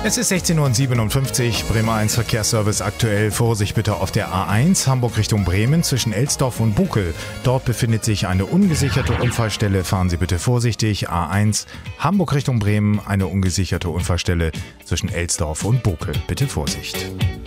Es ist 16:57 Uhr, Bremer 1 Verkehrsservice aktuell. Vorsicht bitte auf der A1 Hamburg Richtung Bremen zwischen Elsdorf und Bukel. Dort befindet sich eine ungesicherte Unfallstelle. Fahren Sie bitte vorsichtig. A1 Hamburg Richtung Bremen, eine ungesicherte Unfallstelle zwischen Elsdorf und Bukel. Bitte Vorsicht.